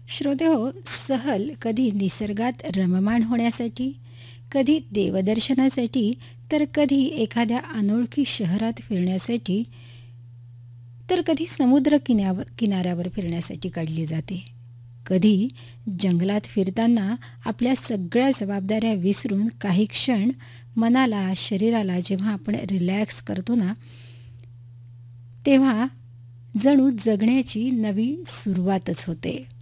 श्रोतेहो, सहल कधी निसर्गात रममाण होण्यासाठी, कधी देवदर्शनासाठी, तर कधी एखाद्या अनोळखी शहरात फिरण्यासाठी, तर कधी किनाऱ्यावर फिरण्यासाठी काढली जाते. कधी जंगलात फिरताना आपल्या सगळ्या जबाबदाऱ्या विसरून काही क्षण मनाला, शरीराला जेव्हा आपण रिलॅक्स करतो ना, तेव्हा जणू जगण्याची नवी सुरुवातच होते.